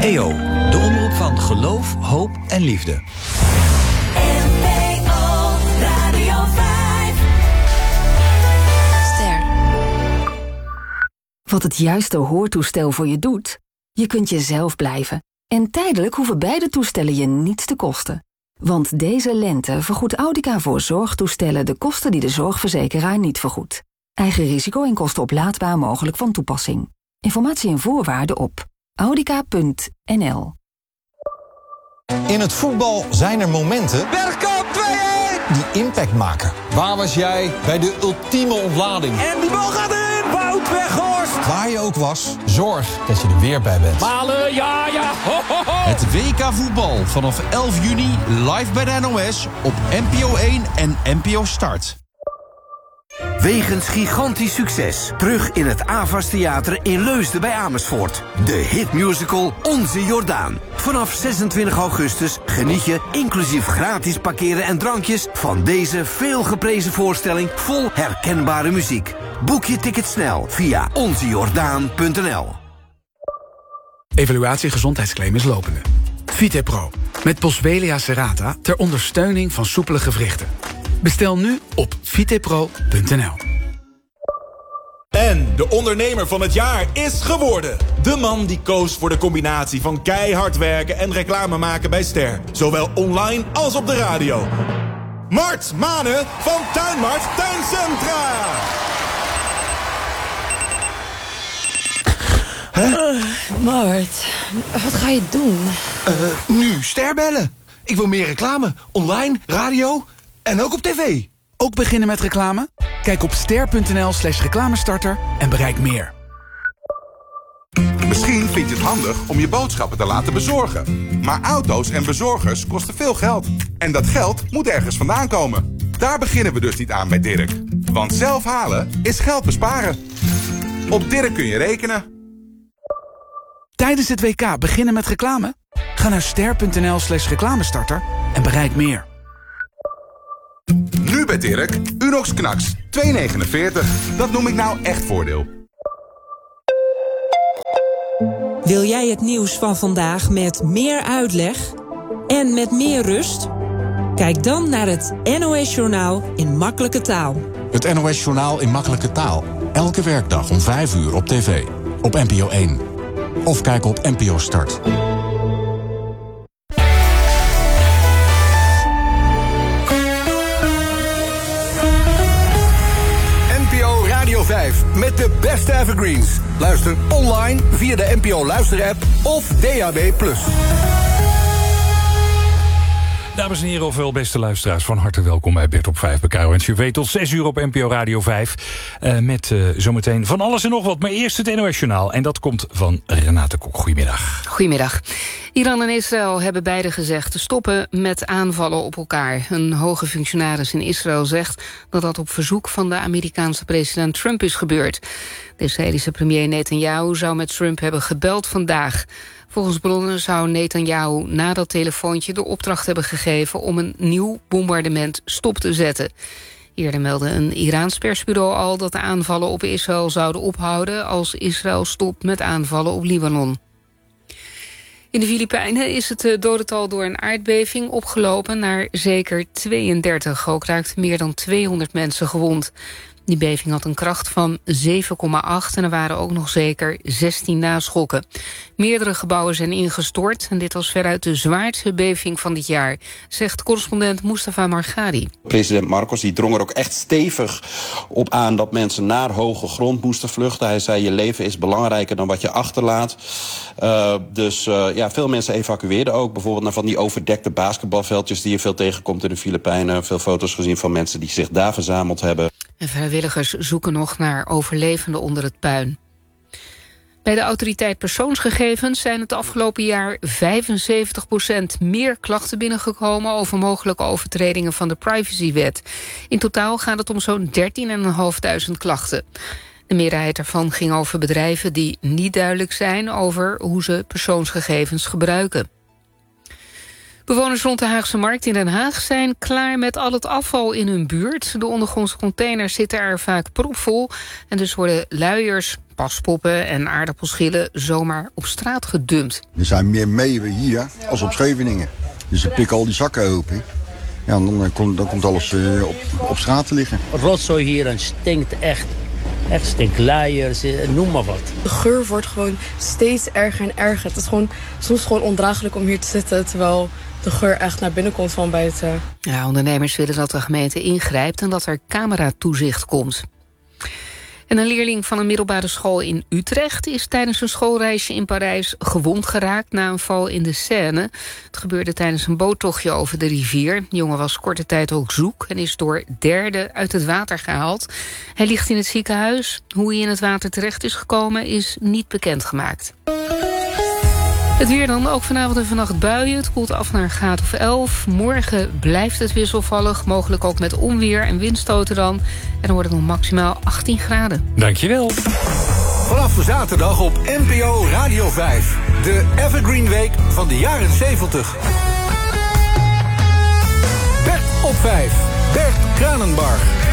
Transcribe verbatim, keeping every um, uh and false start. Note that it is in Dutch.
E O, de omroep van geloof, hoop en liefde. N P O Radio vijf. Ster. Wat het juiste hoortoestel voor je doet? Je kunt jezelf blijven. En tijdelijk hoeven beide toestellen je niets te kosten. Want deze lente vergoedt Audica voor zorgtoestellen de kosten die de zorgverzekeraar niet vergoedt. Eigen risico en kosten oplaadbaar mogelijk van toepassing. Informatie en voorwaarden op audica punt n l. In het voetbal zijn er momenten Bergkamp twee-een! die impact maken. Waar was jij bij de ultieme ontlading? En die bal gaat erin! Wout Weghorst! Waar je ook was, zorg dat je er weer bij bent. Malen, ja, ja! Ho, ho, ho. Het W K voetbal vanaf elf juni live bij de N O S op N P O één en N P O Start. Wegens gigantisch succes. Terug in het Avas Theater in Leusden bij Amersfoort. De hitmusical Onze Jordaan. Vanaf zesentwintig augustus geniet je, inclusief gratis parkeren en drankjes, van deze veelgeprezen voorstelling vol herkenbare muziek. Boek je ticket snel via onze jordaan punt n l. Evaluatie gezondheidsclaim is lopende. Vitepro, met Boswellia serrata ter ondersteuning van soepele gewrichten. Bestel nu op vitepro punt n l. En de ondernemer van het jaar is geworden. De man die koos voor de combinatie van keihard werken en reclame maken bij Ster. Zowel online als op de radio. Mart Manen van Tuinmart Tuincentra. Huh? Uh, Mart, wat ga je doen? Uh, nu Ster bellen. Ik wil meer reclame. Online, radio en ook op tv. Ook beginnen met reclame? Kijk op ster punt n l slash reclamestarter en bereik meer. Misschien vind je het handig om je boodschappen te laten bezorgen. Maar auto's en bezorgers kosten veel geld. En dat geld moet ergens vandaan komen. Daar beginnen we dus niet aan bij Dirk. Want zelf halen is geld besparen. Op Dirk kun je rekenen. Tijdens het W K beginnen met reclame? Ga naar ster punt n l slash reclamestarter en bereik meer. Nu bij Dirk, Unox Knaks, twee negenenveertig. Dat noem ik nou echt voordeel. Wil jij het nieuws van vandaag met meer uitleg en met meer rust? Kijk dan naar het N O S-journaal in makkelijke taal. Het N O S-journaal in makkelijke taal. Elke werkdag om vijf uur op tv. Op N P O één. Of kijk op N P O Start. Radio vijf met de beste evergreens. Luister online via de N P O Luister-app of D A B plus. Dames en heren, ofwel beste luisteraars, van harte welkom bij Bert op vijf bij K R O N. Je weet tot zes uur op N P O Radio vijf. Uh, met uh, zometeen van alles en nog wat. Maar eerst het N O S-journaal. En dat komt van Renate Kok. Goedemiddag. Goedemiddag. Iran en Israël hebben beide gezegd te stoppen met aanvallen op elkaar. Een hoge functionaris in Israël zegt dat dat op verzoek van de Amerikaanse president Trump is gebeurd. De Israëlische premier Netanyahu zou met Trump hebben gebeld vandaag. Volgens bronnen zou Netanyahu na dat telefoontje de opdracht hebben gegeven om een nieuw bombardement stop te zetten. Eerder meldde een Iraans persbureau al dat de aanvallen op Israël zouden ophouden als Israël stopt met aanvallen op Libanon. In de Filipijnen is het dodental door een aardbeving opgelopen naar zeker tweeëndertig. Ook raakten meer dan tweehonderd mensen gewond. Die beving had een kracht van zeven komma acht en er waren ook nog zeker zestien naschokken. Meerdere gebouwen zijn ingestort en dit was veruit de zwaarste beving van dit jaar, zegt correspondent Mustafa Margari. President Marcos die drong er ook echt stevig op aan dat mensen naar hoge grond moesten vluchten. Hij zei: je leven is belangrijker dan wat je achterlaat. Uh, dus uh, ja, veel mensen evacueerden ook. Bijvoorbeeld naar van die overdekte basketbalveldjes die je veel tegenkomt in de Filipijnen. Veel foto's gezien van mensen die zich daar verzameld hebben. En vrijwilligers zoeken nog naar overlevenden onder het puin. Bij de autoriteit persoonsgegevens zijn het afgelopen jaar vijfenzeventig procent meer klachten binnengekomen over mogelijke overtredingen van de privacywet. In totaal gaat het om zo'n dertienduizend vijfhonderd klachten. De meerderheid daarvan ging over bedrijven die niet duidelijk zijn over hoe ze persoonsgegevens gebruiken. Bewoners rond de Haagse Markt in Den Haag zijn klaar met al het afval in hun buurt. De ondergrondse containers zitten er vaak propvol. En dus worden luiers, paspoppen en aardappelschillen zomaar op straat gedumpt. Er zijn meer meeuwen hier als op Scheveningen. Dus ze pikken al die zakken open. Ja, en dan, komt, dan komt alles uh, op, op straat te liggen. Rotzooi hier en stinkt echt. Echt stinkt, luiers, noem maar wat. De geur wordt gewoon steeds erger en erger. Het is gewoon, soms gewoon ondraaglijk om hier te zitten, terwijl de geur echt naar binnen komt van buiten. Ja, ondernemers willen dat de gemeente ingrijpt en dat er cameratoezicht komt. En een leerling van een middelbare school in Utrecht is tijdens een schoolreisje in Parijs gewond geraakt na een val in de Seine. Het gebeurde tijdens een boottochtje over de rivier. De jongen was korte tijd ook zoek en is door derden uit het water gehaald. Hij ligt in het ziekenhuis. Hoe hij in het water terecht is gekomen is niet bekendgemaakt. Het weer dan, ook vanavond en vannacht buien. Het koelt af naar een graad of elf. Morgen blijft het wisselvallig, mogelijk ook met onweer en windstoten dan. En dan wordt het nog maximaal achttien graden. Dankjewel. Vanaf zaterdag op N P O Radio vijf. De Evergreen Week van de jaren zeventig. Bert op vijf. Bert Kranenbarg.